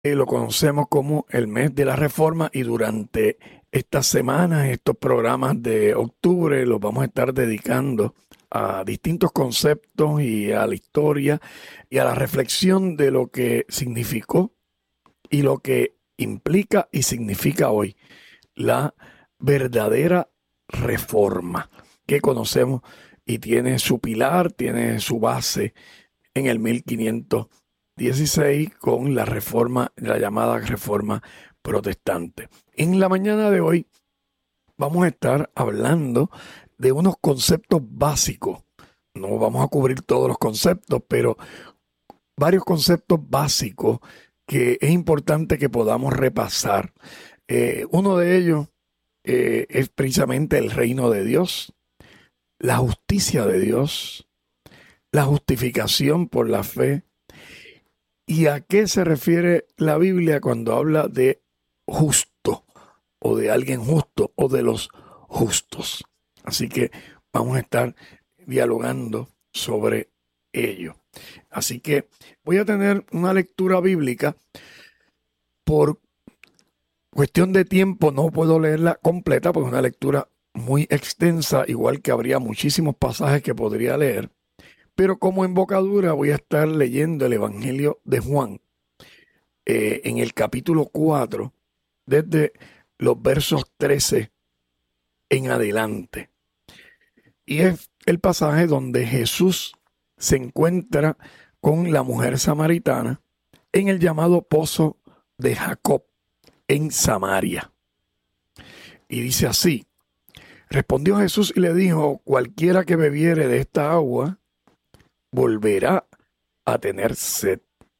Lo conocemos como el mes de la Reforma y durante estas semanas, estos programas de octubre, los vamos a estar dedicando a distintos conceptos y a la historia y a la reflexión de lo que significó y lo que implica y significa hoy la verdadera reforma que conocemos y tiene su pilar, tiene su base en el 1516 con la reforma, la llamada reforma protestante. En la mañana de hoy vamos a estar hablando de unos conceptos básicos. No vamos a cubrir todos los conceptos, pero varios conceptos básicos que es importante que podamos repasar. Uno de ellos es precisamente el reino de Dios, la justicia de Dios, la justificación por la fe. ¿Y a qué se refiere la Biblia cuando habla de justo o de alguien justo o de los justos? Así que vamos a estar dialogando sobre ello. Así que voy a tener una lectura bíblica. Por cuestión de tiempo no puedo leerla completa porque es una lectura muy extensa, igual que habría muchísimos pasajes que podría leer. Pero como embocadura voy a estar leyendo el Evangelio de Juan en el capítulo 4, desde los versos 13 en adelante. Y es el pasaje donde Jesús se encuentra con la mujer samaritana en el llamado pozo de Jacob en Samaria. Y dice así: respondió Jesús y le dijo: cualquiera que bebiere de esta agua volverá a tener sed.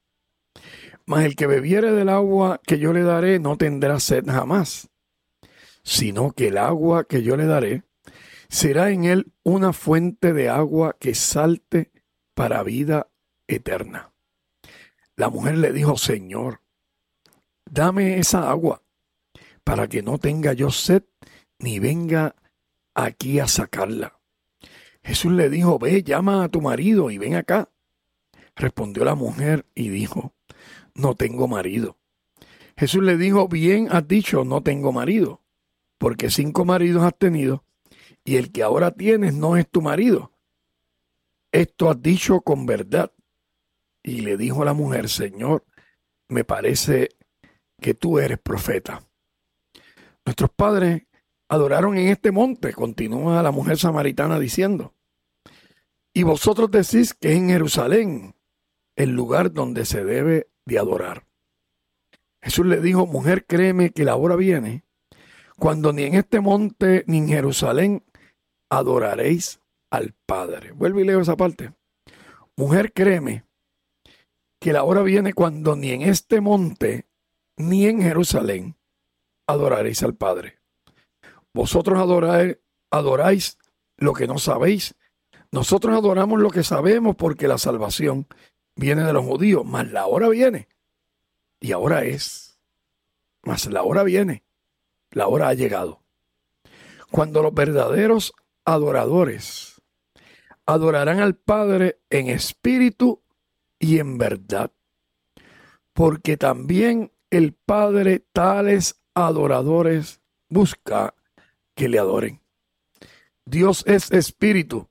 Mas el que bebiere del agua que yo le daré no tendrá sed jamás, sino que el agua que yo le daré será en él una fuente de agua que salte para vida eterna. La mujer le dijo: Señor, dame esa agua para que no tenga yo sed ni venga aquí a sacarla. Jesús le dijo: ve, llama a tu marido y ven acá. Respondió la mujer y dijo: no tengo marido. Jesús le dijo: bien has dicho, no tengo marido, porque 5 maridos has tenido y el que ahora tienes no es tu marido. Esto has dicho con verdad. Y le dijo la mujer: Señor, me parece que tú eres profeta. Nuestros padres adoraron en este monte, continúa la mujer samaritana diciendo, y vosotros decís que es en Jerusalén el lugar donde se debe de adorar. Jesús le dijo: mujer, créeme que la hora viene cuando ni en este monte ni en Jerusalén adoraréis al Padre. Vuelvo y leo esa parte. Mujer, créeme que la hora viene cuando ni en este monte ni en Jerusalén adoraréis al Padre. Vosotros adoráis lo que no sabéis. Nosotros adoramos lo que sabemos porque la salvación viene de los judíos, mas la hora viene. Y ahora es. Mas la hora viene. La hora ha llegado. Cuando los verdaderos adoradores adorarán al Padre en espíritu y en verdad. Porque también el Padre tales adoradores busca que le adoren. Dios es espíritu,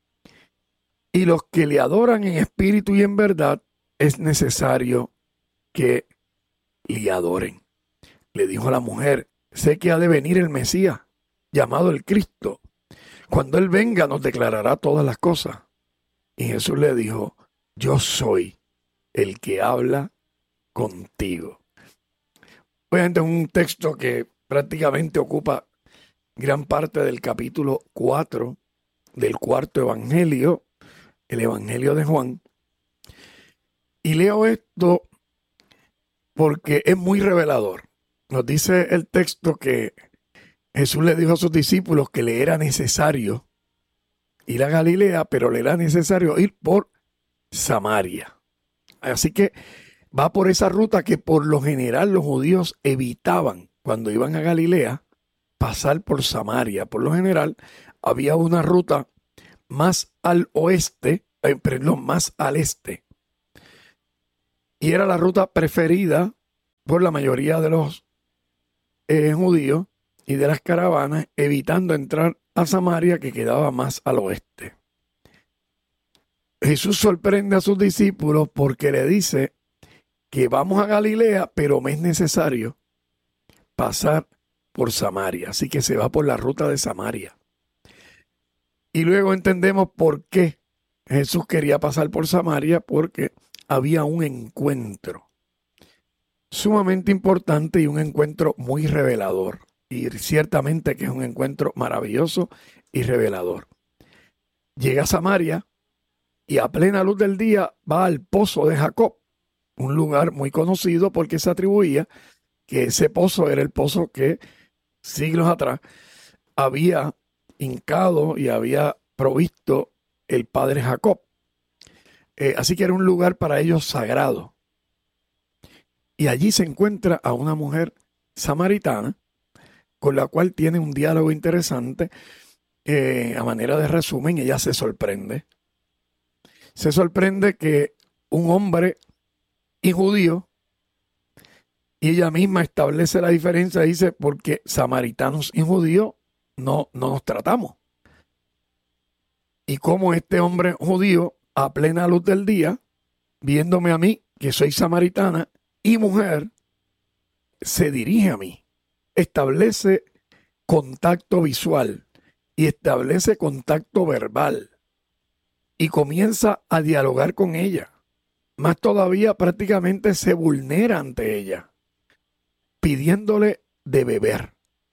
y los que le adoran en espíritu y en verdad es necesario que le adoren. Le dijo a la mujer: sé que ha de venir el Mesías, llamado el Cristo. Cuando Él venga nos declarará todas las cosas. Y Jesús le dijo: yo soy el que habla contigo. Obviamente es un texto que prácticamente ocupa gran parte del capítulo 4 del cuarto evangelio, el Evangelio de Juan. Y leo esto porque es muy revelador. Nos dice el texto que Jesús le dijo a sus discípulos que le era necesario ir a Galilea, pero le era necesario ir por Samaria. Así que va por esa ruta que por lo general los judíos evitaban cuando iban a Galilea, pasar por Samaria. Por lo general había una ruta más al oeste, perdón, más al este. Y era la ruta preferida por la mayoría de los judíos y de las caravanas, evitando entrar a Samaria, que quedaba más al oeste. Jesús sorprende a sus discípulos porque le dice que vamos a Galilea, pero me es necesario pasar por Samaria. Así que se va por la ruta de Samaria. Y luego entendemos por qué Jesús quería pasar por Samaria, porque había un encuentro sumamente importante y un encuentro muy revelador. Y ciertamente que es un encuentro maravilloso y revelador. Llega a Samaria y a plena luz del día va al pozo de Jacob, un lugar muy conocido porque se atribuía que ese pozo era el pozo que siglos atrás había hincado y había provisto el padre Jacob. Así que era un lugar para ellos sagrado. Y allí se encuentra a una mujer samaritana con la cual tiene un diálogo interesante. A manera de resumen, ella se sorprende. Se sorprende que un hombre y judío, y ella misma establece la diferencia, dice, porque samaritanos y judíos no nos tratamos. Y como este hombre judío, a plena luz del día, viéndome a mí, que soy samaritana y mujer, se dirige a mí, establece contacto visual y establece contacto verbal y comienza a dialogar con ella. Más todavía, prácticamente se vulnera ante ella, pidiéndole de beber,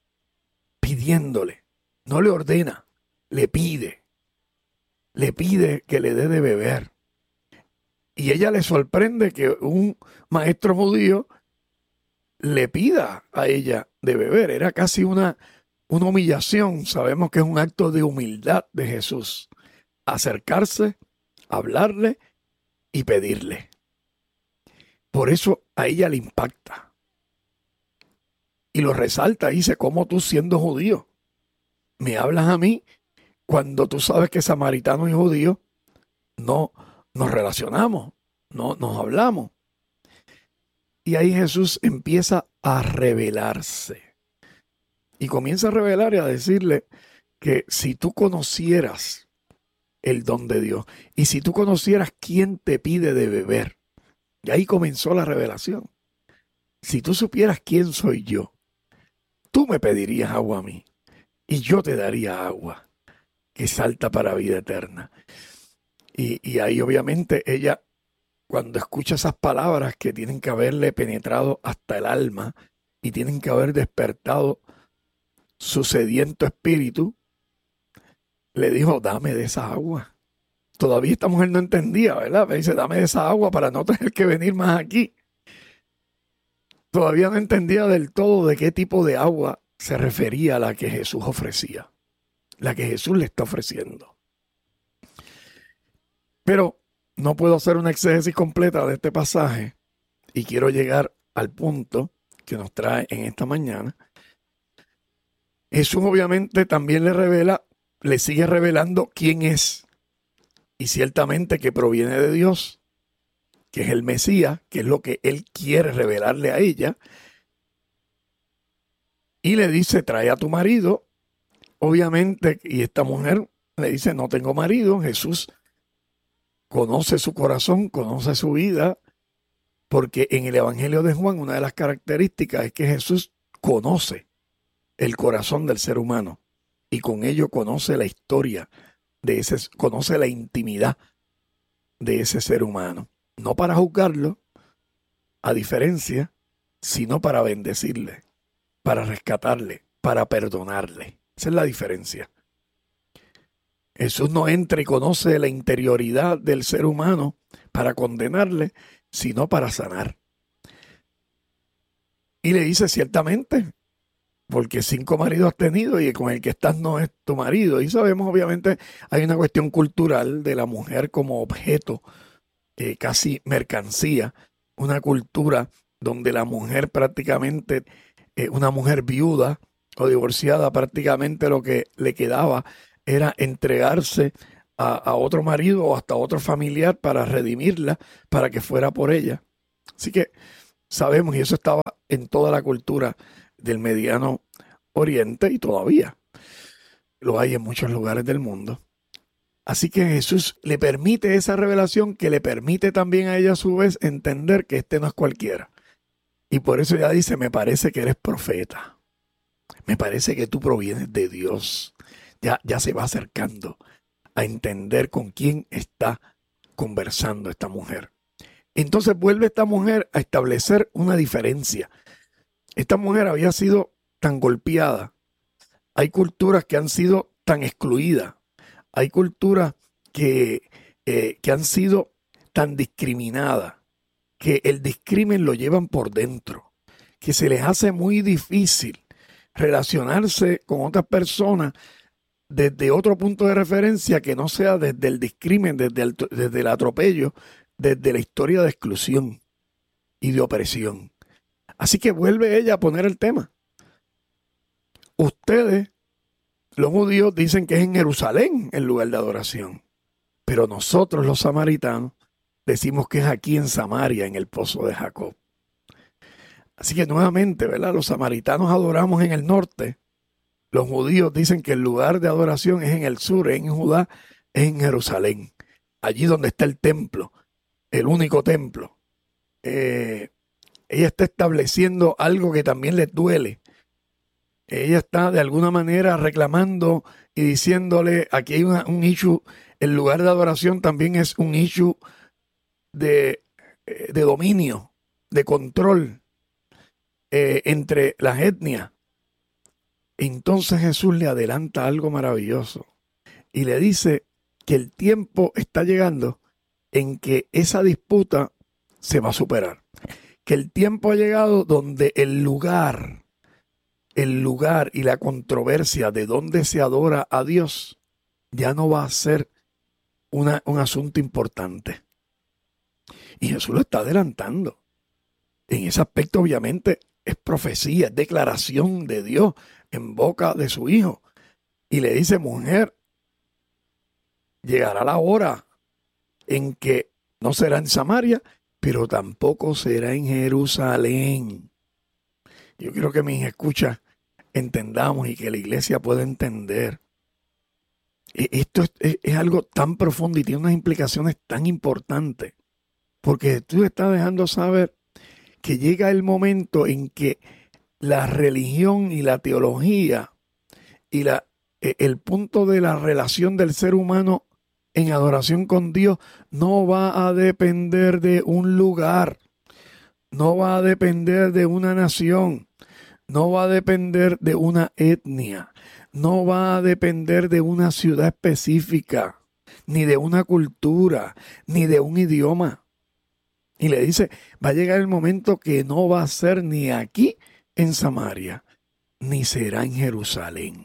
pidiéndole, no le ordena, le pide que le dé de beber. Y ella le sorprende que un maestro judío le pida a ella de beber. Era casi una humillación. Sabemos que es un acto de humildad de Jesús. Acercarse, hablarle y pedirle. Por eso a ella le impacta. Y lo resalta, dice, ¿cómo tú siendo judío me hablas a mí cuando tú sabes que samaritanos y judíos no nos relacionamos, no nos hablamos? Y ahí Jesús empieza a revelarse. Y comienza a revelar y a decirle que si tú conocieras el don de Dios y si tú conocieras quién te pide de beber, y ahí comenzó la revelación. Si tú supieras quién soy yo, tú me pedirías agua a mí y yo te daría agua que salta para vida eterna. Y ahí obviamente ella, cuando escucha esas palabras que tienen que haberle penetrado hasta el alma y tienen que haber despertado su sediento espíritu, le dijo, dame de esa agua. Todavía esta mujer no entendía, ¿verdad? Me dice, dame de esa agua para no tener que venir más aquí. Todavía no entendía del todo de qué tipo de agua se refería a la que Jesús ofrecía, la que Jesús le está ofreciendo. Pero no puedo hacer una exégesis completa de este pasaje y quiero llegar al punto que nos trae en esta mañana. Jesús obviamente también le sigue revelando quién es, y ciertamente que proviene de Dios, que es el Mesías, que es lo que él quiere revelarle a ella. Y le dice, trae a tu marido, obviamente, y esta mujer le dice, no tengo marido. Jesús conoce su corazón, conoce su vida, porque en el Evangelio de Juan una de las características es que Jesús conoce el corazón del ser humano y con ello conoce la historia de conoce la intimidad de ese ser humano. No para juzgarlo, a diferencia, sino para bendecirle, para rescatarle, para perdonarle. Esa es la diferencia. Jesús no entra y conoce la interioridad del ser humano para condenarle, sino para sanar. Y le dice, ciertamente, porque 5 maridos has tenido y con el que estás no es tu marido. Y sabemos, obviamente, hay una cuestión cultural de la mujer como objeto, casi mercancía, una cultura donde la mujer prácticamente, una mujer viuda o divorciada, prácticamente lo que le quedaba era entregarse a otro marido o hasta otro familiar para redimirla, para que fuera por ella. Así que sabemos, y eso estaba en toda la cultura del Mediano Oriente y todavía lo hay en muchos lugares del mundo. Así que Jesús le permite esa revelación que le permite también a ella a su vez entender que este no es cualquiera. Y por eso ella dice, me parece que eres profeta. Me parece que tú provienes de Dios. Ya se va acercando a entender con quién está conversando esta mujer. Entonces vuelve esta mujer a establecer una diferencia. Esta mujer había sido tan golpeada. Hay culturas que han sido tan excluidas. Hay culturas que han sido tan discriminadas, que el discrimen lo llevan por dentro, que se les hace muy difícil relacionarse con otras personas desde otro punto de referencia que no sea desde el discrimen, desde el atropello, desde la historia de exclusión y de opresión. Así que vuelve ella a poner el tema. Ustedes, los judíos, dicen que es en Jerusalén el lugar de adoración, pero nosotros los samaritanos decimos que es aquí en Samaria, en el pozo de Jacob. Así que nuevamente, ¿verdad? Los samaritanos adoramos en el norte. Los judíos dicen que el lugar de adoración es en el sur, en Judá, es en Jerusalén. Allí donde está el templo, el único templo. Ella está estableciendo algo que también les duele. Ella está de alguna manera reclamando y diciéndole, aquí hay un issue, el lugar de adoración también es un issue de dominio, de control entre las etnias. Entonces Jesús le adelanta algo maravilloso y le dice que el tiempo está llegando en que esa disputa se va a superar. Que el tiempo ha llegado donde el lugar y la controversia de dónde se adora a Dios ya no va a ser un asunto importante. Y Jesús lo está adelantando. En ese aspecto, obviamente, es profecía, es declaración de Dios en boca de su Hijo. Y le dice, mujer, llegará la hora en que no será en Samaria, pero tampoco será en Jerusalén. Yo quiero que mis escuchas entendamos y que la iglesia pueda entender. Esto es algo tan profundo y tiene unas implicaciones tan importantes, porque tú estás dejando saber que llega el momento en que la religión y la teología y el punto de la relación del ser humano en adoración con Dios no va a depender de un lugar, no va a depender de una nación, no va a depender de una etnia, no va a depender de una ciudad específica, ni de una cultura, ni de un idioma. Y le dice, va a llegar el momento que no va a ser ni aquí en Samaria, ni será en Jerusalén.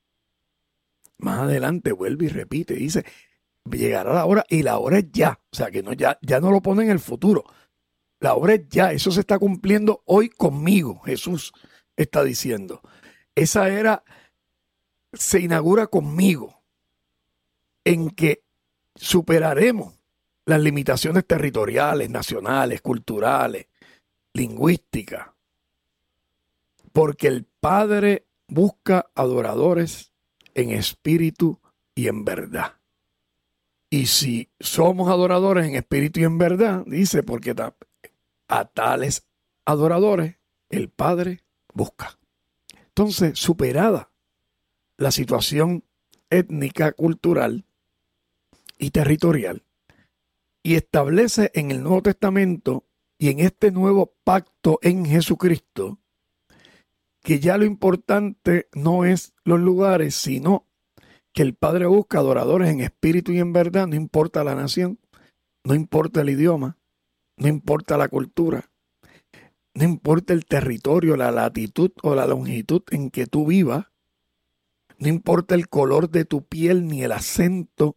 Más adelante vuelve y repite, dice, llegará la hora y la hora es ya. O sea, que no, ya no lo pone en el futuro. La hora es ya, eso se está cumpliendo hoy conmigo, Jesús está diciendo. Esa era se inaugura conmigo, en que superaremos las limitaciones territoriales, nacionales, culturales, lingüísticas, porque el Padre busca adoradores en espíritu y en verdad. Y si somos adoradores en espíritu y en verdad, dice, porque a tales adoradores el Padre busca. Entonces, superada la situación étnica, cultural y territorial, y establece en el Nuevo Testamento y en este nuevo pacto en Jesucristo que ya lo importante no es los lugares, sino que el Padre busca adoradores en espíritu y en verdad, no importa la nación, no importa el idioma, no importa la cultura, no importa el territorio, la latitud o la longitud en que tú vivas, no importa el color de tu piel, ni el acento,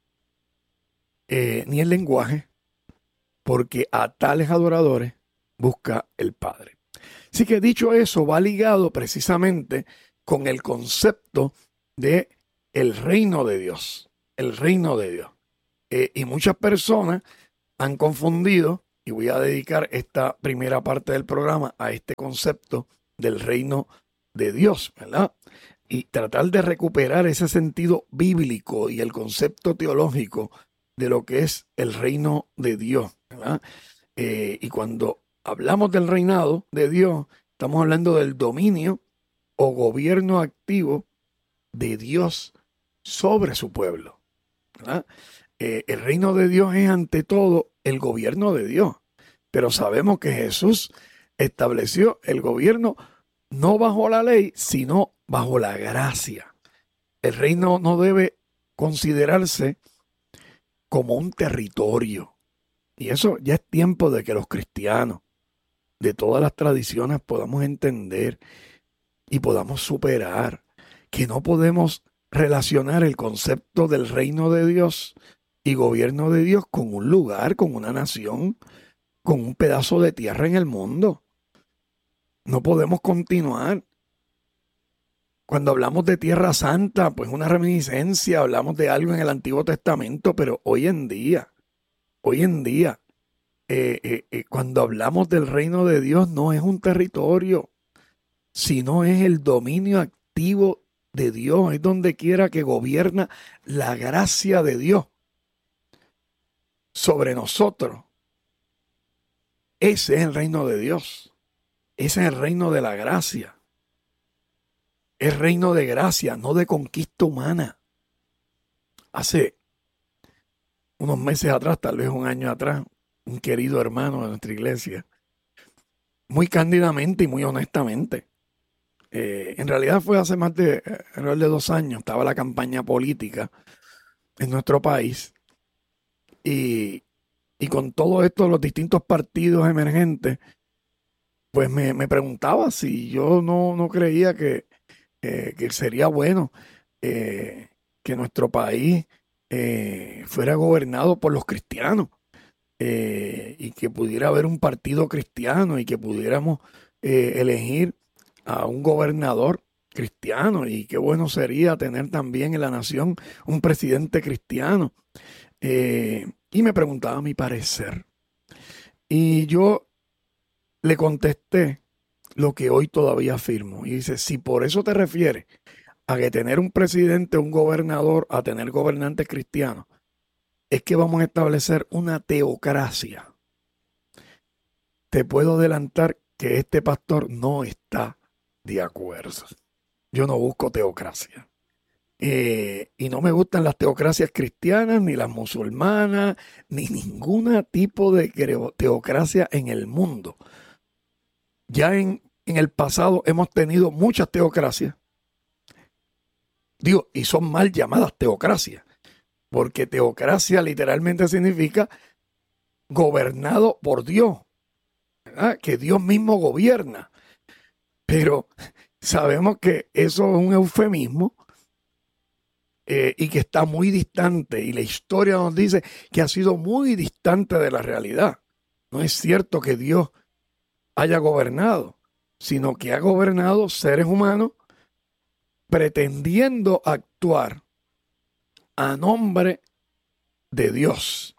ni el lenguaje, porque a tales adoradores busca el Padre. Así que dicho eso, va ligado precisamente con el concepto de el reino de Dios, el reino de Dios. Y muchas personas han confundido y voy a dedicar esta primera parte del programa a este concepto del reino de Dios, ¿verdad? Y tratar de recuperar ese sentido bíblico y el concepto teológico de lo que es el reino de Dios, ¿verdad? Y cuando hablamos del reinado de Dios, estamos hablando del dominio o gobierno activo de Dios sobre su pueblo, ¿verdad? El reino de Dios es ante todo el gobierno de Dios, pero sabemos que Jesús estableció el gobierno no bajo la ley, sino bajo la gracia. El reino no debe considerarse como un territorio. Y eso ya es tiempo de que los cristianos de todas las tradiciones podamos entender y podamos superar que no podemos relacionar el concepto del reino de Dios y gobierno de Dios con un lugar, con una nación, con un pedazo de tierra en el mundo. No podemos continuar. Cuando hablamos de Tierra Santa, pues una reminiscencia, hablamos de algo en el Antiguo Testamento, pero hoy en día, cuando hablamos del reino de Dios, no es un territorio, sino es el dominio activo de Dios, es donde quiera que gobierna la gracia de Dios sobre nosotros. Ese es el reino de Dios, ese es el reino de la gracia. Es reino de gracia, no de conquista humana. Hace unos meses atrás, tal vez un año atrás, un querido hermano de nuestra iglesia, muy cándidamente y muy honestamente, en realidad fue hace más de 2 años, estaba la campaña política en nuestro país y con todo esto, los distintos partidos emergentes, pues me preguntaba si yo no creía que sería bueno que nuestro país fuera gobernado por los cristianos y que pudiera haber un partido cristiano y que pudiéramos elegir a un gobernador cristiano, y qué bueno sería tener también en la nación un presidente cristiano. Y me preguntaba mi parecer. Y yo le contesté lo que hoy todavía afirmo. Y dice, si por eso te refieres a que tener un presidente, un gobernador, a tener gobernantes cristianos, es que vamos a establecer una teocracia. Te puedo adelantar que este pastor no está de acuerdo. Yo no busco teocracia. Y no me gustan las teocracias cristianas, ni las musulmanas, ni ningún tipo de teocracia en el mundo. Ya en el pasado hemos tenido muchas teocracias. Digo, y son mal llamadas teocracias, porque teocracia literalmente significa gobernado por Dios, ¿verdad? Que Dios mismo gobierna. Pero sabemos que eso es un eufemismo y que está muy distante, y la historia nos dice que ha sido muy distante de la realidad. No es cierto que Dios haya gobernado, sino que ha gobernado seres humanos pretendiendo actuar a nombre de Dios.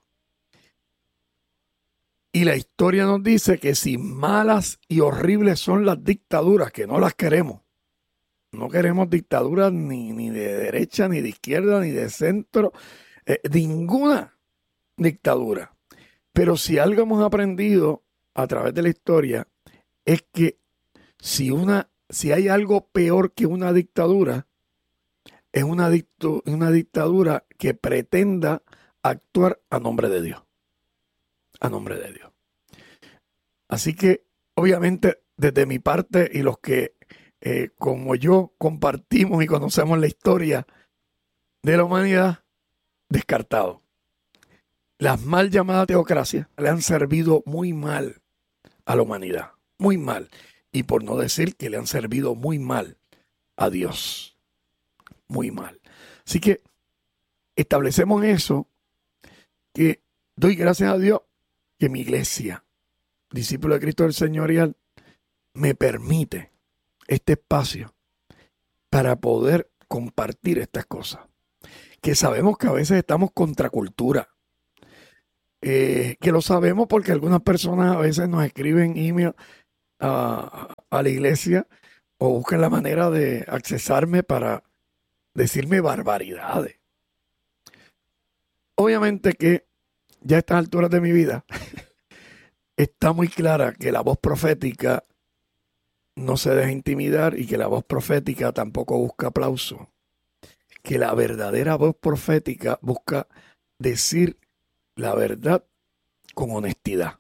Y la historia nos dice que si malas y horribles son las dictaduras, que no las queremos, no queremos dictaduras ni de derecha, ni de izquierda, ni de centro, ninguna dictadura. Pero si algo hemos aprendido a través de la historia es que si hay algo peor que una dictadura, es una dictadura que pretenda actuar a nombre de Dios. A nombre de Dios. Así que, obviamente, desde mi parte y los que, como yo, compartimos y conocemos la historia de la humanidad, descartado. Las mal llamadas teocracias le han servido muy mal a la humanidad. Muy mal. Y por no decir que le han servido muy mal a Dios. Muy mal. Así que establecemos eso, que doy gracias a Dios que mi iglesia, discípulo de Cristo del Señorial, me permite este espacio para poder compartir estas cosas. Que sabemos que a veces estamos contra cultura. que lo sabemos porque algunas personas a veces nos escriben email a la iglesia o buscan la manera de accesarme para decirme barbaridades. Obviamente que ya a estas alturas de mi vida está muy clara que la voz profética no se deja intimidar y que la voz profética tampoco busca aplauso. Que la verdadera voz profética busca decir la verdad con honestidad,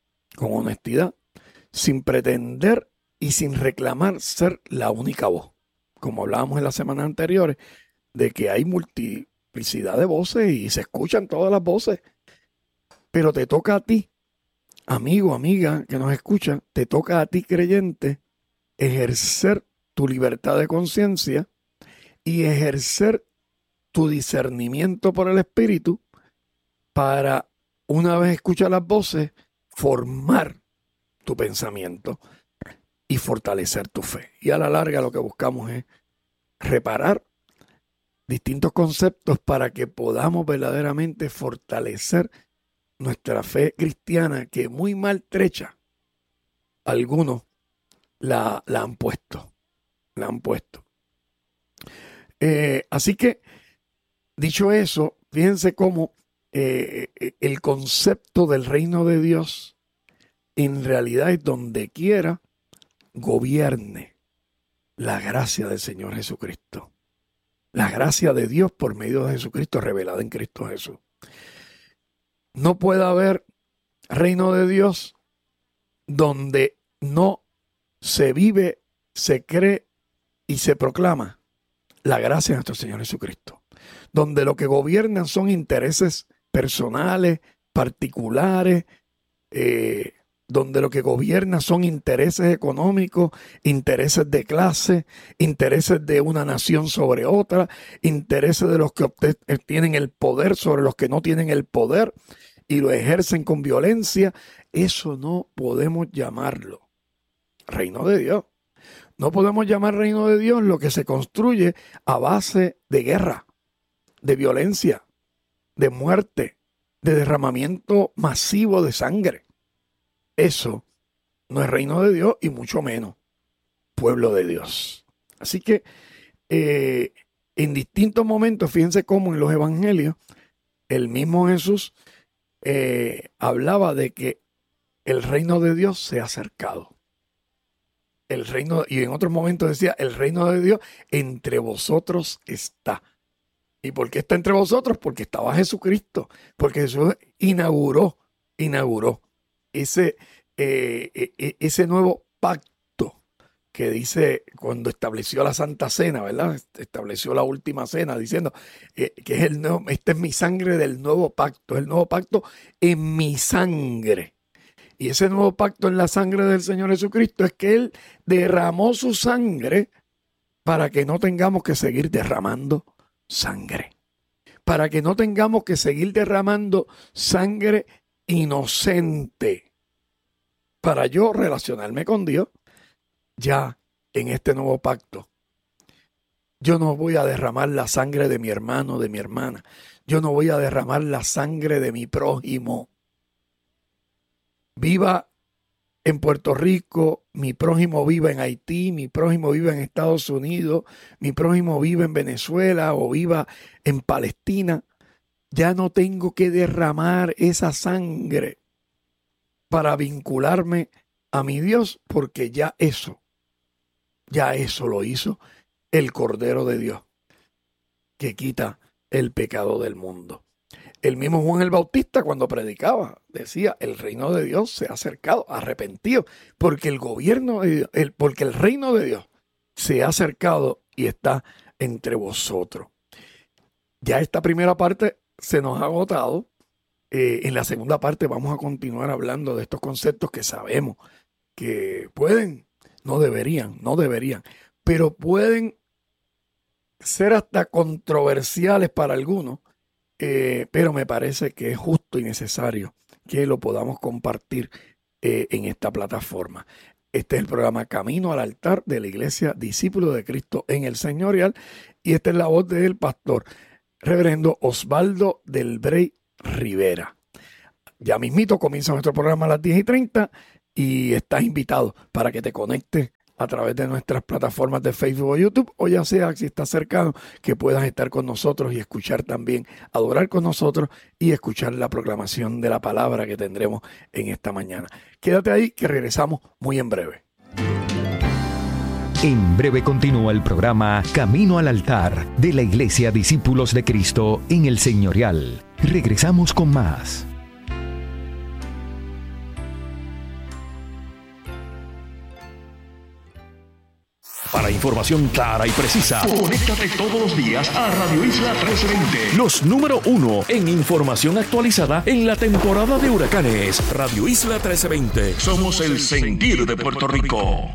sin pretender y sin reclamar ser la única voz. Como hablábamos en las semanas anteriores, de que hay multiplicidad de voces y se escuchan todas las voces, pero te toca a ti, amigo, amiga que nos escuchan, te toca a ti, creyente, ejercer tu libertad de conciencia y ejercer tu discernimiento por el Espíritu para, una vez escuchar las voces, formar tu pensamiento y fortalecer tu fe. Y a la larga lo que buscamos es reparar distintos conceptos para que podamos verdaderamente fortalecer nuestra fe cristiana, que muy maltrecha algunos la han puesto. Así que, dicho eso, fíjense cómo el concepto del reino de Dios en realidad es donde quiera gobierne la gracia del Señor Jesucristo. La gracia de Dios por medio de Jesucristo revelada en Cristo Jesús. No puede haber reino de Dios donde no se vive, se cree y se proclama la gracia de nuestro Señor Jesucristo. Donde lo que gobiernan son intereses personales, particulares, donde lo que gobierna son intereses económicos, intereses de clase, intereses de una nación sobre otra, intereses de los que tienen el poder sobre los que no tienen el poder y lo ejercen con violencia. Eso no podemos llamarlo reino de Dios. No podemos llamar reino de Dios lo que se construye a base de guerra, de violencia, de muerte, de derramamiento masivo de sangre. Eso no es reino de Dios y mucho menos pueblo de Dios. Así que en distintos momentos, fíjense cómo en los evangelios, el mismo Jesús hablaba de que el reino de Dios se ha acercado. Y en otros momentos decía, el reino de Dios entre vosotros está. ¿Y por qué está entre vosotros? Porque estaba Jesucristo, porque Jesús inauguró ese nuevo pacto que dice cuando estableció la Santa Cena, ¿verdad? Estableció la última cena diciendo que es esta es mi sangre del nuevo pacto, es el nuevo pacto en mi sangre. Y ese nuevo pacto en la sangre del Señor Jesucristo es que Él derramó su sangre para que no tengamos que seguir derramando sangre. Para que no tengamos que seguir derramando sangre inocente. Para yo relacionarme con Dios, ya en este nuevo pacto, yo no voy a derramar la sangre de mi hermano, de mi hermana. Yo no voy a derramar la sangre de mi prójimo. Viva en Puerto Rico, mi prójimo viva en Haití, mi prójimo viva en Estados Unidos, mi prójimo viva en Venezuela o viva en Palestina. Ya no tengo que derramar esa sangre para vincularme a mi Dios, porque ya eso lo hizo el Cordero de Dios, que quita el pecado del mundo. El mismo Juan el Bautista, cuando predicaba, decía, el reino de Dios se ha acercado, arrepentido, porque el reino de Dios se ha acercado y está entre vosotros. Ya esta primera parte se nos ha agotado. En la segunda parte vamos a continuar hablando de estos conceptos que sabemos que no deberían, pero pueden ser hasta controversiales para algunos, pero me parece que es justo y necesario que lo podamos compartir en esta plataforma. Este es el programa Camino al Altar de la Iglesia Discípulos de Cristo en el Señorial, y esta es la voz del pastor Reverendo Osvaldo Delbrey Rivera. Ya mismito comienza nuestro programa a las 10:30 y estás invitado para que te conectes a través de nuestras plataformas de Facebook o YouTube, o ya sea si estás cercano, que puedas estar con nosotros y escuchar también, adorar con nosotros y escuchar la proclamación de la palabra que tendremos en esta mañana. Quédate ahí que regresamos muy en breve. En breve continúa el programa Camino al Altar de la Iglesia Discípulos de Cristo en el Señorial. Regresamos con más. Para información clara y precisa, conéctate todos los días a Radio Isla 1320. Los número 1 en información actualizada en la temporada de huracanes. Radio Isla 1320. Somos el sentir de Puerto Rico.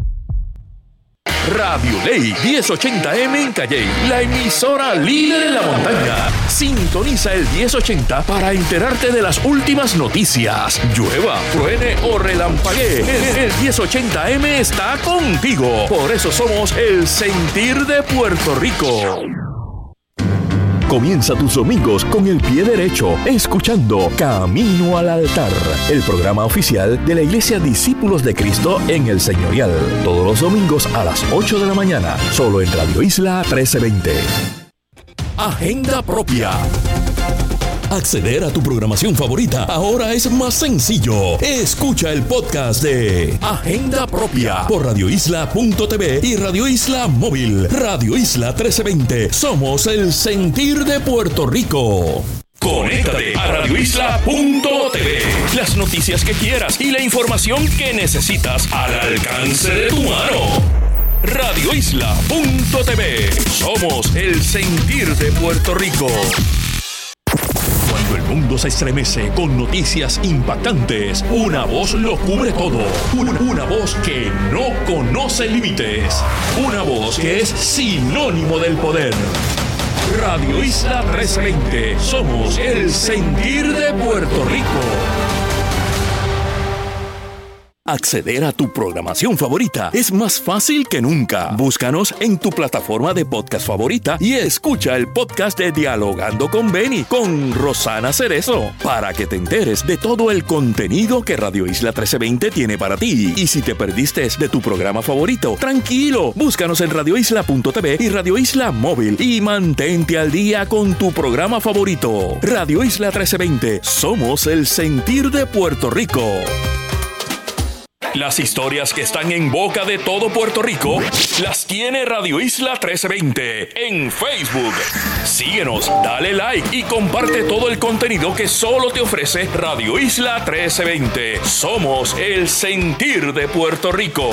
Radio Ley 1080M en Calley, la emisora líder en la montaña. Sintoniza el 1080 para enterarte de las últimas noticias. Llueva, truene o relampaguee, el 1080M está contigo. Por eso somos el sentir de Puerto Rico. Comienza tus domingos con el pie derecho, escuchando Camino al Altar, el programa oficial de la Iglesia Discípulos de Cristo en el Señorial. Todos los domingos a las 8 de la mañana, solo en Radio Isla 1320. Agenda propia. Acceder a tu programación favorita ahora es más sencillo. Escucha el podcast de Agenda Propia por radioisla.tv y Radio Isla Móvil. Radio Isla 1320. Somos el sentir de Puerto Rico. Conéctate a radioisla.tv. Las noticias que quieras y la información que necesitas al alcance de tu mano. radioisla.tv. Somos el sentir de Puerto Rico. Cuando el mundo se estremece con noticias impactantes, una voz lo cubre todo. Una voz que no conoce límites. Una voz que es sinónimo del poder. Radio Isla 1320. Somos el sentir de Puerto Rico. Acceder a tu programación favorita es más fácil que nunca. Búscanos en tu plataforma de podcast favorita y escucha el podcast de Dialogando con Beni con Rosana Cerezo para que te enteres de todo el contenido que Radio Isla 1320 tiene para ti. Y si te perdiste de tu programa favorito, tranquilo, búscanos en radioisla.tv y Radio Isla Móvil y mantente al día con tu programa favorito. Radio Isla 1320, somos el sentir de Puerto Rico. Las historias que están en boca de todo Puerto Rico las tiene Radio Isla 1320 en Facebook. Síguenos, dale like y comparte todo el contenido que solo te ofrece Radio Isla 1320. Somos el sentir de Puerto Rico.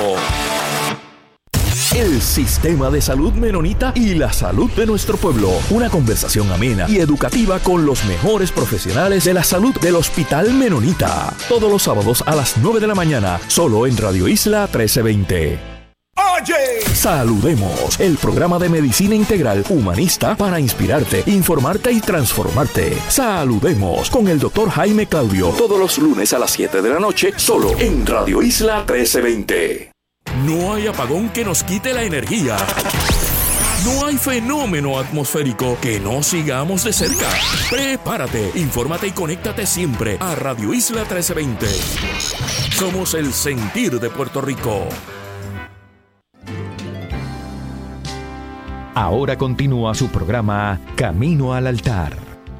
El sistema de salud menonita y la salud de nuestro pueblo. Una conversación amena y educativa con los mejores profesionales de la salud del Hospital Menonita. Todos los sábados a las 9 de la mañana, solo en Radio Isla 1320. ¡Oye! Saludemos, el programa de medicina integral humanista para inspirarte, informarte y transformarte. Saludemos con el Dr. Jaime Claudio, todos los lunes a las 7 de la noche, solo en Radio Isla 1320. No hay apagón que nos quite la energía. No hay fenómeno atmosférico que no sigamos de cerca. Prepárate, infórmate y conéctate siempre a Radio Isla 1320. Somos el sentir de Puerto Rico. Ahora continúa su programa Camino al Altar.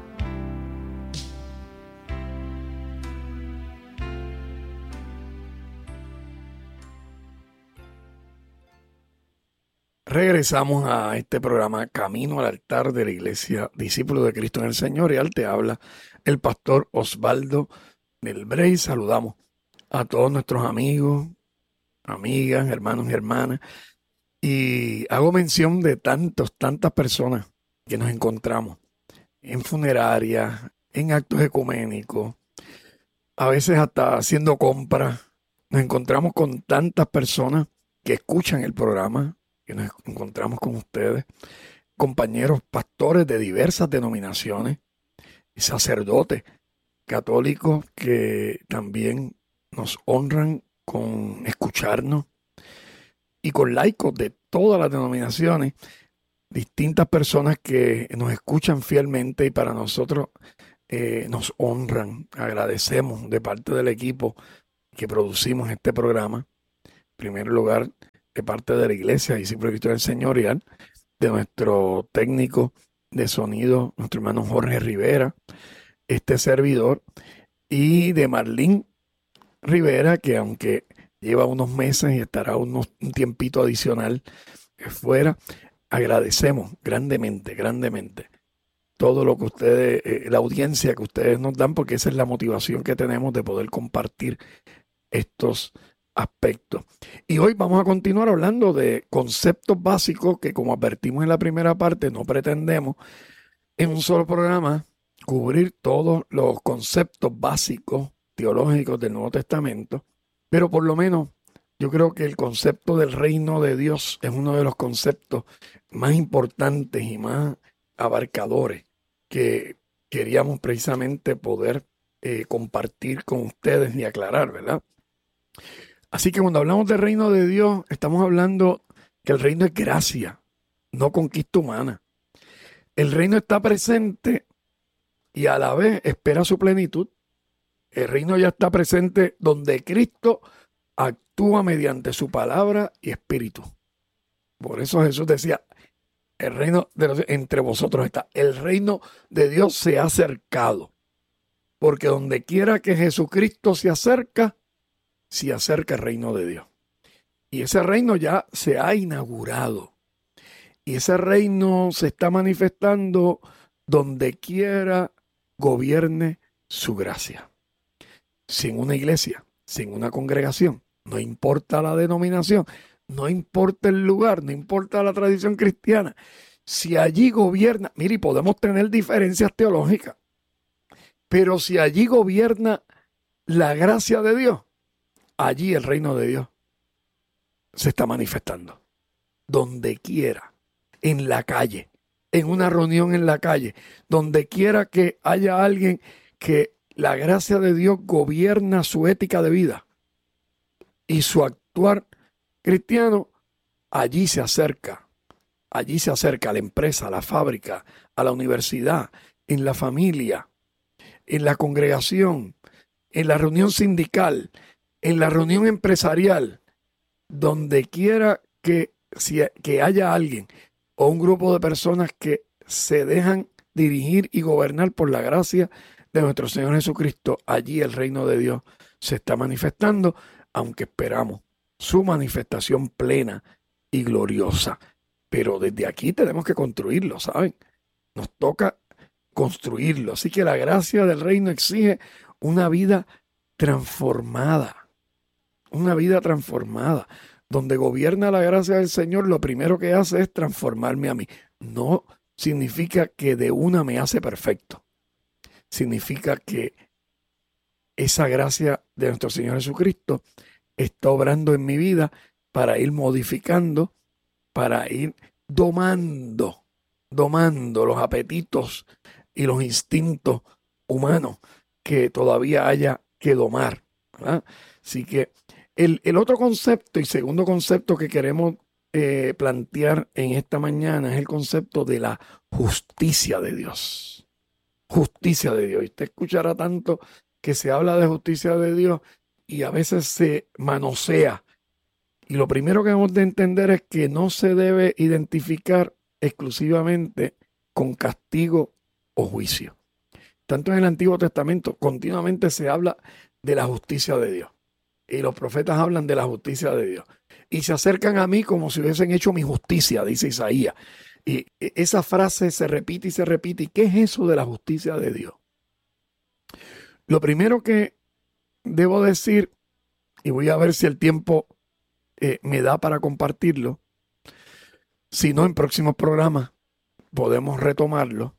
Regresamos a este programa Camino al Altar de la Iglesia Discípulos de Cristo en el Señorial. Te habla el pastor Osvaldo del Brey. Saludamos a todos nuestros amigos, amigas, hermanos y hermanas. Y hago mención de tantas personas que nos encontramos en funerarias, en actos ecuménicos, a veces hasta haciendo compras. Nos encontramos con tantas personas que escuchan el programa, que nos encontramos con ustedes, compañeros pastores de diversas denominaciones y sacerdotes católicos que también nos honran con escucharnos, y con laicos de todas las denominaciones, distintas personas que nos escuchan fielmente, y para nosotros nos honran. Agradecemos de parte del equipo que producimos este programa. En primer lugar, de parte de la Iglesia Discípulos de Cristo del Señorial, de nuestro técnico de sonido, nuestro hermano Jorge Rivera, este servidor, y de Marlene Rivera, que aunque lleva unos meses y estará un tiempito adicional fuera, agradecemos grandemente todo lo que ustedes, la audiencia que ustedes nos dan, porque esa es la motivación que tenemos de poder compartir estos aspectos. Y hoy vamos a continuar hablando de conceptos básicos que, como advertimos en la primera parte, no pretendemos en un solo programa cubrir todos los conceptos básicos teológicos del Nuevo Testamento, pero por lo menos yo creo que el concepto del reino de Dios es uno de los conceptos más importantes y más abarcadores que queríamos precisamente poder compartir con ustedes y aclarar, ¿verdad? Así que cuando hablamos del reino de Dios, estamos hablando que el reino es gracia, no conquista humana. El reino está presente y a la vez espera su plenitud. El reino ya está presente donde Cristo actúa mediante su palabra y espíritu. Por eso Jesús decía, el reino de Dios entre vosotros está. El reino de Dios se ha acercado. Porque donde quiera que Jesucristo se acerca el reino de Dios. Y ese reino ya se ha inaugurado. Y ese reino se está manifestando donde quiera gobierne su gracia. Sin una iglesia, sin una congregación, no importa la denominación, no importa el lugar, no importa la tradición cristiana. Si allí gobierna, mire, podemos tener diferencias teológicas, pero si allí gobierna la gracia de Dios, allí el reino de Dios se está manifestando. Donde quiera, en la calle, en una reunión en la calle, donde quiera que haya alguien que la gracia de Dios gobierna su ética de vida y su actuar cristiano, allí se acerca a la empresa, a la fábrica, a la universidad, en la familia, en la congregación, en la reunión sindical, en la reunión empresarial, donde quiera que haya alguien o un grupo de personas que se dejan dirigir y gobernar por la gracia de nuestro Señor Jesucristo, allí el reino de Dios se está manifestando, aunque esperamos su manifestación plena y gloriosa. Pero desde aquí tenemos que construirlo, ¿saben? Nos toca construirlo. Así que la gracia del reino exige una vida transformada. Una vida transformada. Donde gobierna la gracia del Señor, lo primero que hace es transformarme a mí. No significa que de una me hace perfecto. Significa que esa gracia de nuestro Señor Jesucristo está obrando en mi vida para ir modificando, para ir domando los apetitos y los instintos humanos que todavía haya que domar, ¿verdad? Así que el otro concepto y segundo concepto que queremos plantear en esta mañana es el concepto de la justicia de Dios. Justicia de Dios. Y usted escuchará tanto que se habla de justicia de Dios y a veces se manosea. Y lo primero que debemos de entender es que no se debe identificar exclusivamente con castigo o juicio. Tanto en el Antiguo Testamento continuamente se habla de la justicia de Dios. Y los profetas hablan de la justicia de Dios. Y se acercan a mí como si hubiesen hecho mi justicia, dice Isaías. Y esa frase se repite y se repite. ¿Y qué es eso de la justicia de Dios? Lo primero que debo decir, y voy a ver si el tiempo me da para compartirlo, si no en próximos programas podemos retomarlo.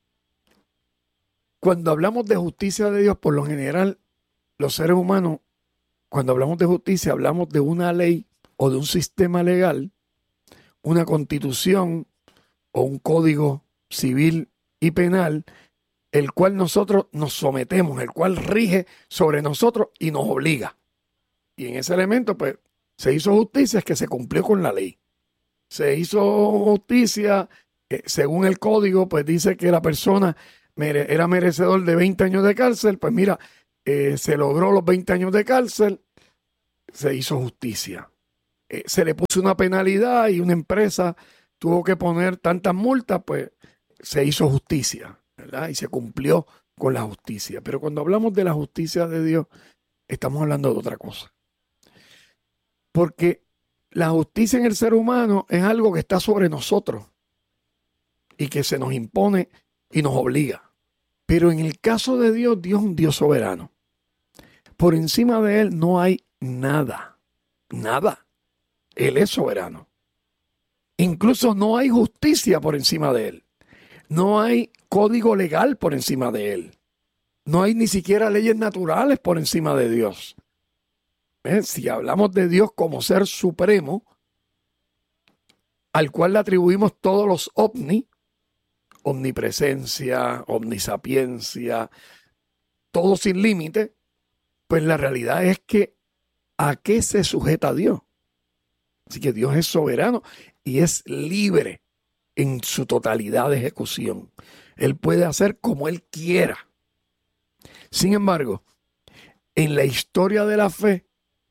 Cuando hablamos de justicia de Dios, por lo general, los seres humanos, cuando hablamos de justicia, hablamos de una ley o de un sistema legal, una constitución o un código civil y penal, el cual nosotros nos sometemos, el cual rige sobre nosotros y nos obliga. Y en ese elemento, pues, se hizo justicia, es que se cumplió con la ley. Se hizo justicia, según el código, pues dice que la persona era merecedor de 20 años de cárcel, pues mira, se logró los 20 años de cárcel, se hizo justicia. Se le puso una penalidad y una empresa tuvo que poner tantas multas, pues se hizo justicia, ¿verdad? Y se cumplió con la justicia. Pero cuando hablamos de la justicia de Dios, estamos hablando de otra cosa. Porque la justicia en el ser humano es algo que está sobre nosotros y que se nos impone y nos obliga. Pero en el caso de Dios, Dios es un Dios soberano. Por encima de Él no hay nada. Nada. Él es soberano. Incluso no hay justicia por encima de Él. No hay código legal por encima de Él. No hay ni siquiera leyes naturales por encima de Dios. Si hablamos de Dios como ser supremo, al cual le atribuimos todos los omnipresencia, omnisapiencia, todo sin límite, pues la realidad es que ¿a qué se sujeta Dios? Así que Dios es soberano y es libre en su totalidad de ejecución. Él puede hacer como Él quiera. Sin embargo, en la historia de la fe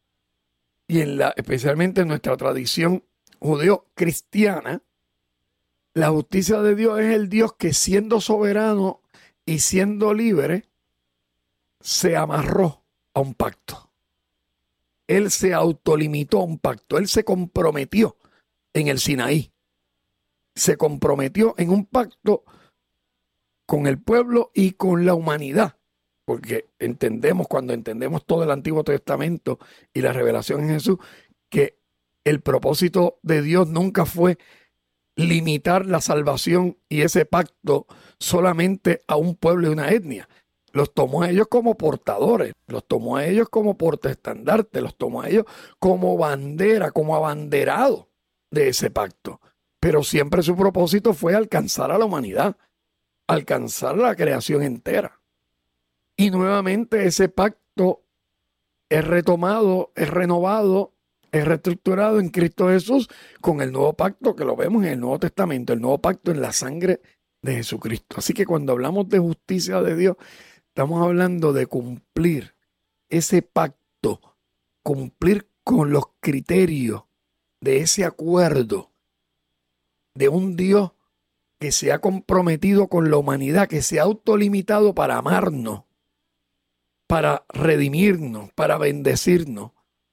y especialmente en nuestra tradición judeo-cristiana, la justicia de Dios es el Dios que, siendo soberano y siendo libre, se amarró a un pacto. Él se autolimitó a un pacto. Él se comprometió en el Sinaí. Se comprometió en un pacto con el pueblo y con la humanidad. Porque cuando entendemos todo el Antiguo Testamento y la revelación en Jesús, que el propósito de Dios nunca fue limitar la salvación y ese pacto solamente a un pueblo y una etnia. Los tomó a ellos como portadores, los tomó a ellos como portaestandarte, los tomó a ellos como bandera, como abanderado de ese pacto. Pero siempre su propósito fue alcanzar a la humanidad, alcanzar la creación entera. Y nuevamente ese pacto es retomado, es renovado, es reestructurado en Cristo Jesús con el nuevo pacto que lo vemos en el Nuevo Testamento, el nuevo pacto en la sangre de Jesucristo. Así que cuando hablamos de justicia de Dios, estamos hablando de cumplir ese pacto, cumplir con los criterios de ese acuerdo de un Dios que se ha comprometido con la humanidad, que se ha autolimitado para amarnos, para redimirnos, para bendecirnos.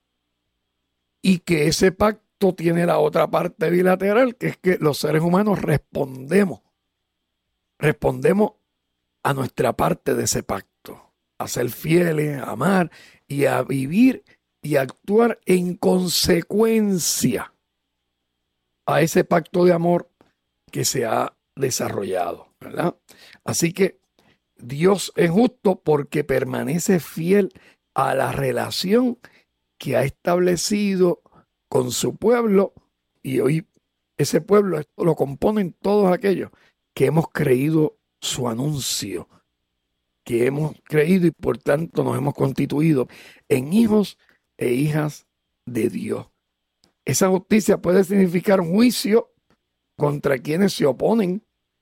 Y que ese pacto tiene la otra parte bilateral, que es que los seres humanos respondemos a nuestra parte de ese pacto, a ser fieles, a amar y a vivir y a actuar en consecuencia a ese pacto de amor que se ha desarrollado, ¿verdad? Así que Dios es justo porque permanece fiel a la relación que ha establecido con su pueblo, y hoy ese pueblo lo componen todos aquellos que hemos creído su anuncio, que hemos creído y por tanto nos hemos constituido en hijos e hijas de Dios. Esa justicia puede significar un juicio contra quienes se oponen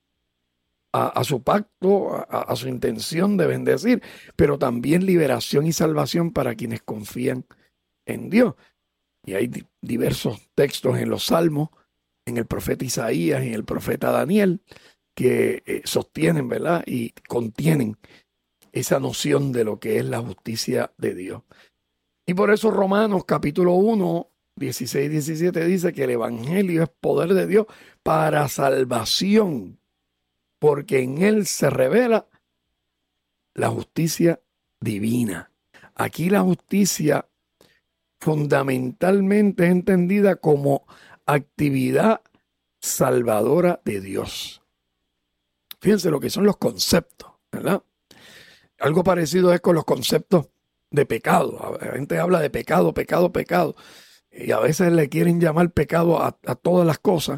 a su pacto, a su intención de bendecir, pero también liberación y salvación para quienes confían en Dios. Y hay diversos textos en los Salmos, en el profeta Isaías y en el profeta Daniel, que sostienen, ¿verdad? Y contienen esa noción de lo que es la justicia de Dios. Y por eso Romanos capítulo 1, 16 y 17 dice que el evangelio es poder de Dios para salvación, porque en él se revela la justicia divina. Aquí la justicia fundamentalmente es entendida como actividad salvadora de Dios. Fíjense lo que son los conceptos, ¿verdad? Algo parecido es con los conceptos de pecado. La gente habla de pecado, pecado, pecado. Y a veces le quieren llamar pecado a todas las cosas.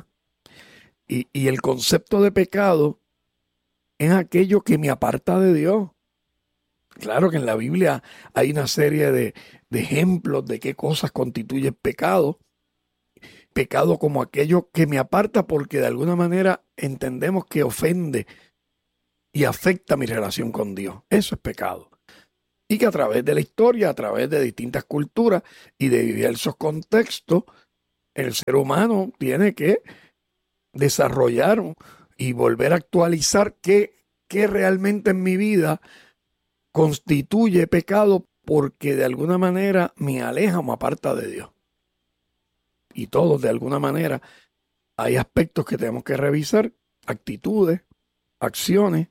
Y el concepto de pecado es aquello que me aparta de Dios. Claro que en la Biblia hay una serie de ejemplos de qué cosas constituyen pecado. Pecado como aquello que me aparta porque de alguna manera entendemos que ofende y afecta mi relación con Dios. Eso es pecado. Y que a través de la historia, a través de distintas culturas y de diversos contextos, el ser humano tiene que desarrollar y volver a actualizar qué realmente en mi vida constituye pecado, porque de alguna manera me aleja o me aparta de Dios. Y todos, de alguna manera, hay aspectos que tenemos que revisar, actitudes, acciones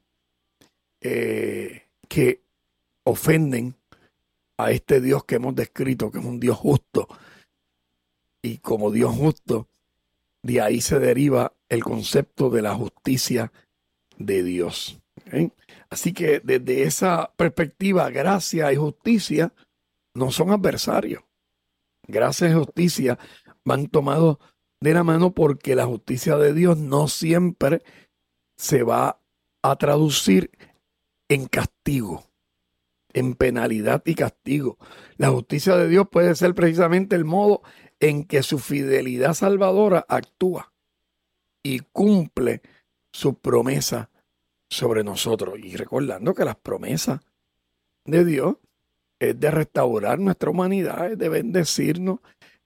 que ofenden a este Dios que hemos descrito, que es un Dios justo. Y como Dios justo, de ahí se deriva el concepto de la justicia de Dios. ¿Okay? Así que desde esa perspectiva, gracia y justicia no son adversarios. Gracia y justicia van tomados de la mano, porque la justicia de Dios no siempre se va a traducir en castigo, en penalidad y castigo. La justicia de Dios puede ser precisamente el modo en que su fidelidad salvadora actúa y cumple su promesa sobre nosotros. Y recordando que las promesas de Dios es de restaurar nuestra humanidad, es de bendecirnos,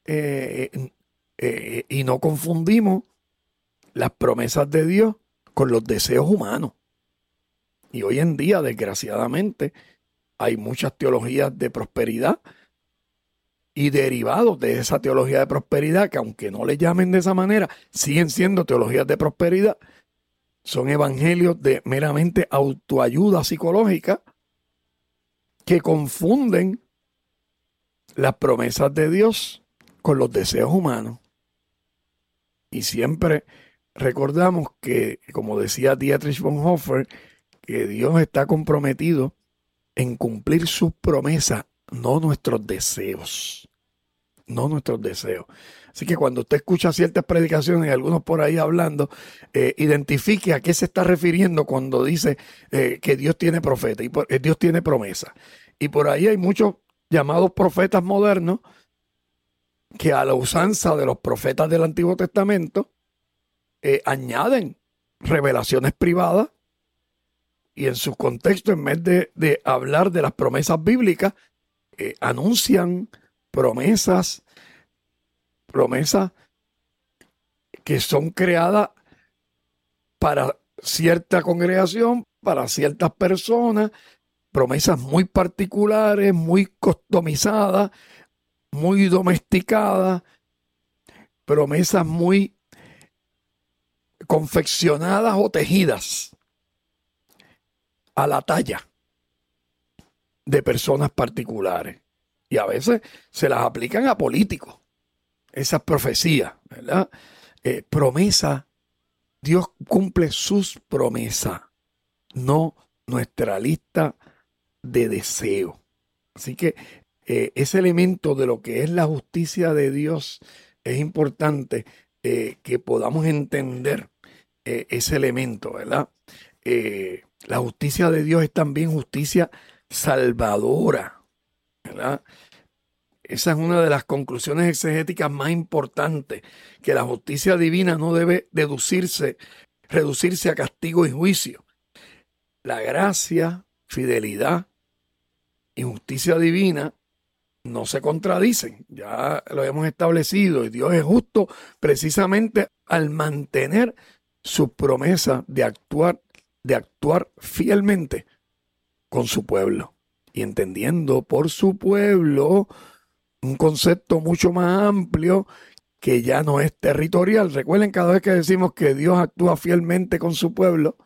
y no confundimos las promesas de Dios con los deseos humanos. Y hoy en día, desgraciadamente, hay muchas teologías de prosperidad y derivados de esa teología de prosperidad, que aunque no le llamen de esa manera, siguen siendo teologías de prosperidad. Son evangelios de meramente autoayuda psicológica que confunden las promesas de Dios con los deseos humanos. Y siempre recordamos que, como decía Dietrich Bonhoeffer, que Dios está comprometido en cumplir sus promesas, no nuestros deseos. No nuestros deseos. Así que cuando usted escucha ciertas predicaciones y algunos por ahí hablando, identifique a qué se está refiriendo cuando dice que Dios tiene profeta y Dios tiene promesa. Y por ahí hay muchos llamados profetas modernos que, a la usanza de los profetas del Antiguo Testamento, añaden revelaciones privadas, y en su contexto, en vez de hablar de las promesas bíblicas, anuncian promesas que son creadas para cierta congregación, para ciertas personas, promesas muy particulares, muy customizadas, muy domesticadas, promesas muy confeccionadas o tejidas a la talla de personas particulares. Y a veces se las aplican a políticos, esas profecías, ¿verdad? Promesa, Dios cumple sus promesas, no nuestra lista de deseos. Así que ese elemento de lo que es la justicia de Dios es importante que podamos entender ese elemento, ¿verdad? La justicia de Dios es también justicia salvadora, ¿verdad? Esa es una de las conclusiones exegéticas más importantes, que la justicia divina no debe reducirse a castigo y juicio. La gracia, fidelidad y justicia divina no se contradicen, ya lo hemos establecido, y Dios es justo precisamente al mantener su promesa de actuar fielmente con su pueblo, y entendiendo por su pueblo un concepto mucho más amplio que ya no es territorial. Recuerden, cada vez que decimos que Dios actúa fielmente con su pueblo,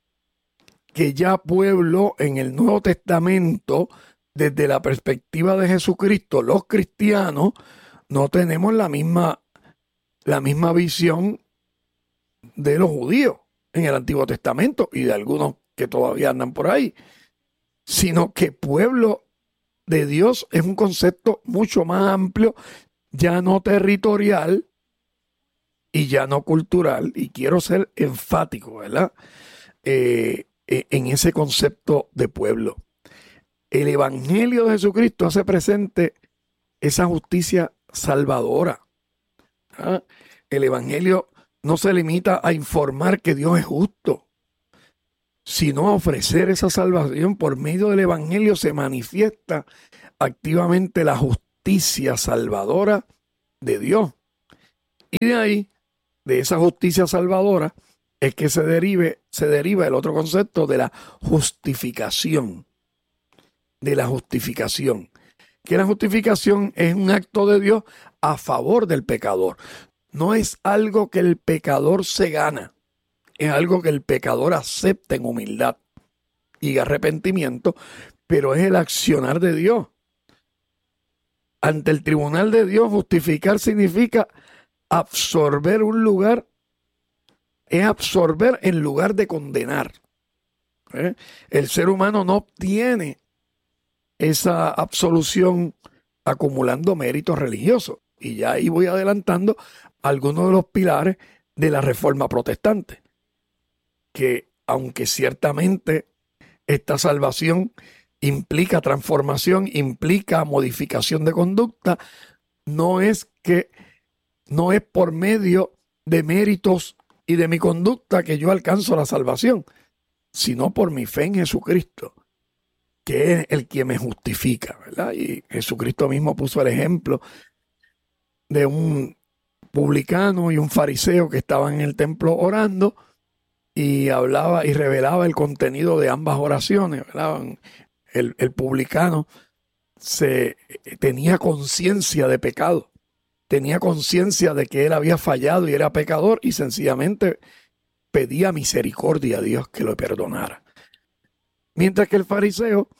que ya pueblo en el Nuevo Testamento, desde la perspectiva de Jesucristo, los cristianos no tenemos la misma visión de los judíos en el Antiguo Testamento y de algunos que todavía andan por ahí, sino que pueblo de Dios es un concepto mucho más amplio, ya no territorial y ya no cultural, y quiero ser enfático, ¿verdad? En ese concepto de pueblo. El Evangelio de Jesucristo hace presente esa justicia salvadora. ¿Ah? El Evangelio no se limita a informar que Dios es justo, sino a ofrecer esa salvación. Por medio del Evangelio se manifiesta activamente la justicia salvadora de Dios. Y de ahí, de esa justicia salvadora, es que se deriva el otro concepto de la justificación. De la justificación. Que la justificación es un acto de Dios a favor del pecador. No es algo que el pecador se gana. Es algo que el pecador acepta en humildad y arrepentimiento, pero es el accionar de Dios. Ante el tribunal de Dios, justificar significa absorber un lugar, es absorber en lugar de condenar. El ser humano no obtiene esa absolución acumulando méritos religiosos. Y ya ahí voy adelantando algunos de los pilares de la Reforma Protestante, que aunque ciertamente esta salvación implica transformación, implica modificación de conducta, no es por medio de méritos y de mi conducta que yo alcanzo la salvación, sino por mi fe en Jesucristo, que es el que me justifica, ¿verdad? Y Jesucristo mismo puso el ejemplo de un publicano y un fariseo que estaban en el templo orando y hablaba y revelaba el contenido de ambas oraciones, ¿verdad? El publicano tenía conciencia de pecado, tenía conciencia de que él había fallado y era pecador y sencillamente pedía misericordia a Dios que lo perdonara. Mientras que el fariseo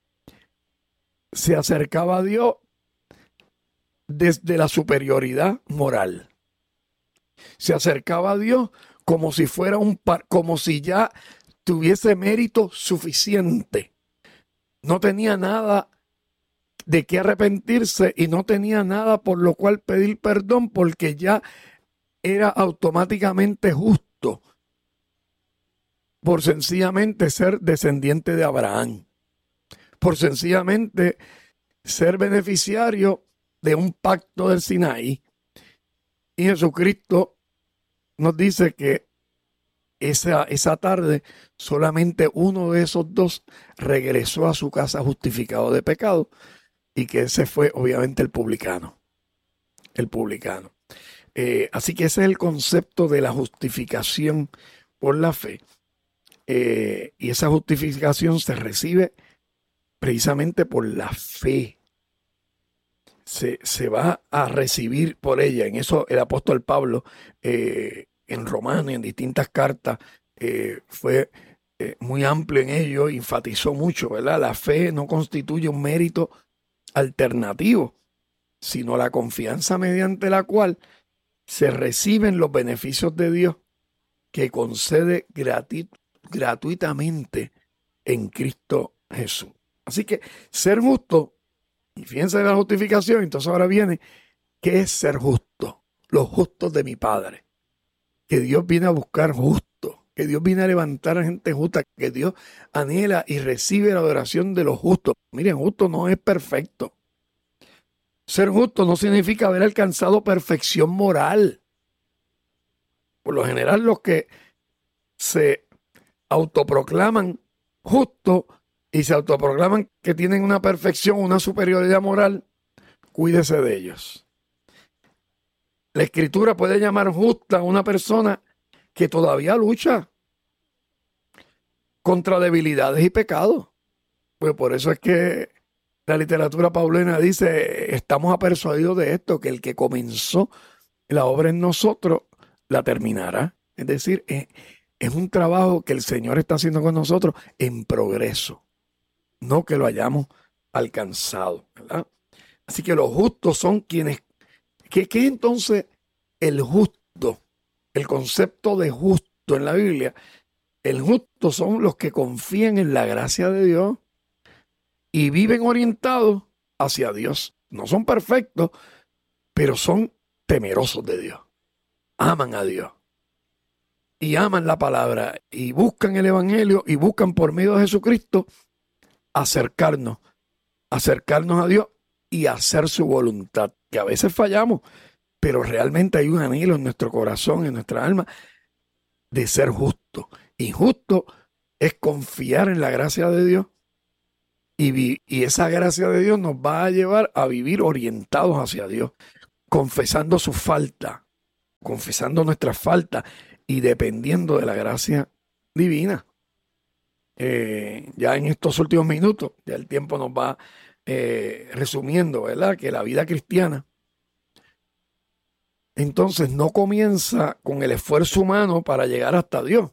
se acercaba a Dios desde la superioridad moral. Se acercaba a Dios como si fuera como si ya tuviese mérito suficiente. No tenía nada de qué arrepentirse y no tenía nada por lo cual pedir perdón, porque ya era automáticamente justo por sencillamente ser descendiente de Abraham, por sencillamente ser beneficiario de un pacto del Sinaí. Y Jesucristo nos dice que esa tarde solamente uno de esos dos regresó a su casa justificado de pecado, y que ese fue obviamente el publicano. Así que ese es el concepto de la justificación por la fe. Y esa justificación se recibe precisamente por la fe. Se va a recibir por ella. En eso el apóstol Pablo, en Romanos y en distintas cartas, fue muy amplio en ello, enfatizó mucho, ¿verdad? La fe no constituye un mérito alternativo, sino la confianza mediante la cual se reciben los beneficios de Dios que concede gratuitamente en Cristo Jesús. Así que ser justo, y fíjense de la justificación, entonces ahora viene, ¿qué es ser justo? Los justos de mi Padre. Que Dios viene a buscar justos, que Dios viene a levantar a gente justa, que Dios anhela y recibe la adoración de los justos. Miren, justo no es perfecto. Ser justo no significa haber alcanzado perfección moral. Por lo general, los que se autoproclaman justos y se autoproclaman que tienen una perfección, una superioridad moral, cuídese de ellos. La Escritura puede llamar justa a una persona que todavía lucha contra debilidades y pecados. Pues por eso es que la literatura paulina dice, estamos persuadidos de esto, que el que comenzó la obra en nosotros la terminará. Es decir, es un trabajo que el Señor está haciendo con nosotros en progreso, no que lo hayamos alcanzado, ¿verdad? Así que los justos son quienes... ¿Qué es entonces el justo? El concepto de justo en la Biblia. El justo son los que confían en la gracia de Dios y viven orientados hacia Dios. No son perfectos, pero son temerosos de Dios. Aman a Dios. Y aman la palabra. Y buscan el Evangelio y buscan por medio de Jesucristo acercarnos a Dios y hacer su voluntad. Que a veces fallamos, pero realmente hay un anhelo en nuestro corazón, en nuestra alma, de ser justo. Y justo es confiar en la gracia de Dios y esa gracia de Dios nos va a llevar a vivir orientados hacia Dios, confesando su falta, confesando nuestras faltas y dependiendo de la gracia divina. Ya en estos últimos minutos, ya el tiempo nos va resumiendo, ¿verdad? Que la vida cristiana entonces no comienza con el esfuerzo humano para llegar hasta Dios,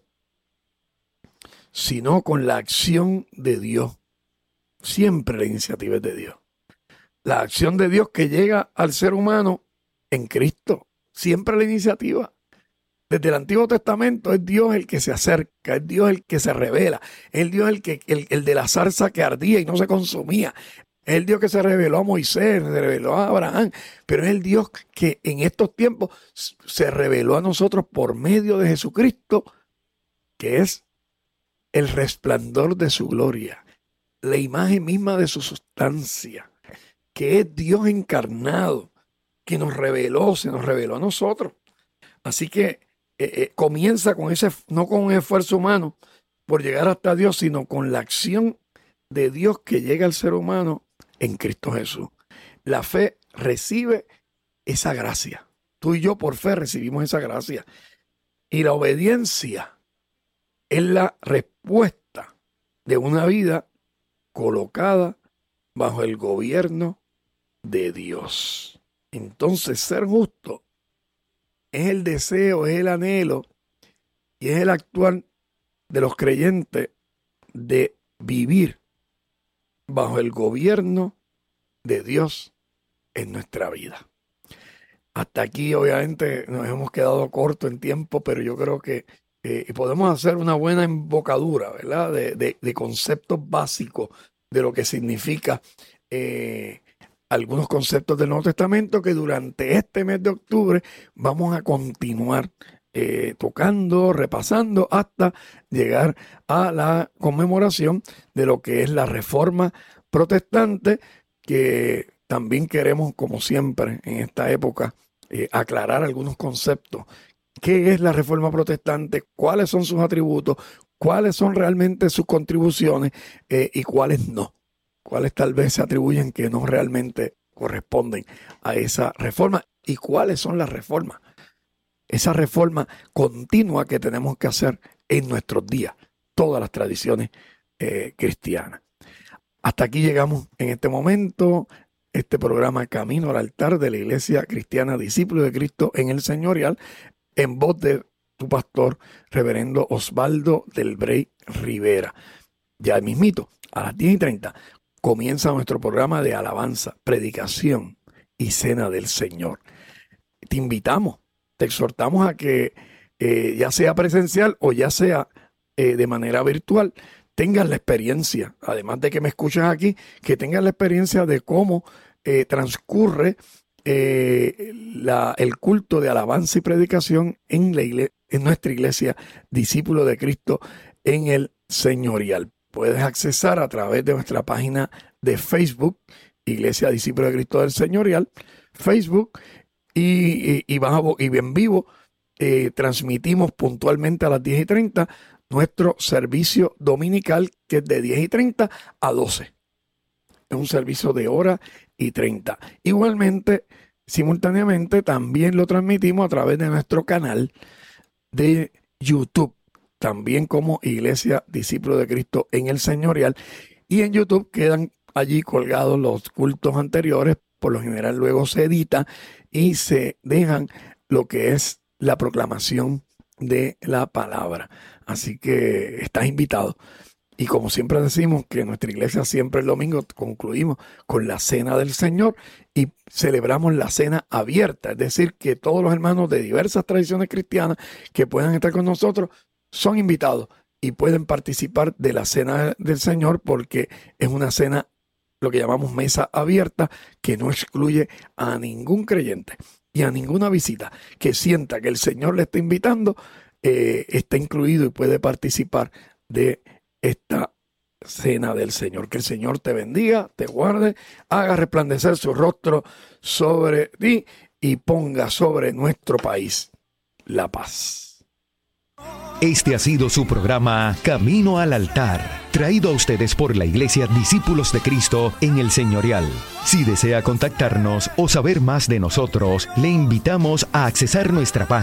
sino con la acción de Dios. Siempre la iniciativa es de Dios. La acción de Dios que llega al ser humano en Cristo. Siempre la iniciativa. Desde el Antiguo Testamento es Dios el que se acerca, es Dios el que se revela, es Dios el de la zarza que ardía y no se consumía. Es el Dios que se reveló a Moisés, se reveló a Abraham, pero es el Dios que en estos tiempos se reveló a nosotros por medio de Jesucristo, que es el resplandor de su gloria, la imagen misma de su sustancia, que es Dios encarnado, que nos reveló, se nos reveló a nosotros. Así que comienza con no con un esfuerzo humano por llegar hasta Dios, sino con la acción de Dios que llega al ser humano en Cristo Jesús. La fe recibe esa gracia. Tú y yo por fe recibimos esa gracia. Y la obediencia es la respuesta de una vida colocada bajo el gobierno de Dios. Entonces, ser justo es el deseo, es el anhelo y es el actuar de los creyentes de vivir bajo el gobierno de Dios en nuestra vida. Hasta aquí, obviamente, nos hemos quedado corto en tiempo, pero yo creo que podemos hacer una buena embocadura, ¿verdad? De conceptos básicos de lo que significa algunos conceptos del Nuevo Testamento que durante este mes de octubre vamos a continuar tocando, repasando hasta llegar a la conmemoración de lo que es la Reforma Protestante, que también queremos, como siempre en esta época, aclarar algunos conceptos. ¿Qué es la Reforma Protestante? ¿Cuáles son sus atributos? ¿Cuáles son realmente sus contribuciones? Y cuáles no. ¿Cuáles tal vez se atribuyen que no realmente corresponden a esa reforma? ¿Y cuáles son las reformas? Esa reforma continua que tenemos que hacer en nuestros días, todas las tradiciones cristianas. Hasta aquí llegamos en este momento, este programa Camino al Altar de la Iglesia Cristiana Discípulo de Cristo en el Señorial, en voz de tu pastor, reverendo Osvaldo del Brey Rivera. Ya mismito, a las 10:30, comienza nuestro programa de alabanza, predicación y cena del Señor. Te invitamos, te exhortamos a que ya sea presencial o ya sea de manera virtual, tengas la experiencia, además de que me escuchas aquí, que tengas la experiencia de cómo transcurre el culto de alabanza y predicación en nuestra iglesia Discípulo de Cristo en el Señorial. Puedes accesar a través de nuestra página de Facebook, Iglesia Discípulo de Cristo del Señorial, Facebook, y en vivo transmitimos puntualmente a las 10:30 nuestro servicio dominical, que es de 10:30 a 12. Es un servicio de 1:30. Igualmente, simultáneamente, también lo transmitimos a través de nuestro canal de YouTube, también como Iglesia Discípulo de Cristo en el Señorial. Y en YouTube quedan allí colgados los cultos anteriores. Por lo general luego se edita y se dejan lo que es la proclamación de la palabra. Así que estás invitado. Y como siempre decimos que en nuestra iglesia siempre el domingo concluimos con la cena del Señor y celebramos la cena abierta. Es decir, que todos los hermanos de diversas tradiciones cristianas que puedan estar con nosotros son invitados y pueden participar de la cena del Señor, porque es una cena, lo que llamamos mesa abierta, que no excluye a ningún creyente y a ninguna visita que sienta que el Señor le está invitando, está incluido y puede participar de esta cena del Señor. Que el Señor te bendiga, te guarde, haga resplandecer su rostro sobre ti y ponga sobre nuestro país la paz. Este ha sido su programa Camino al Altar, traído a ustedes por la Iglesia Discípulos de Cristo en el Señorial. Si desea contactarnos o saber más de nosotros, le invitamos a accesar nuestra página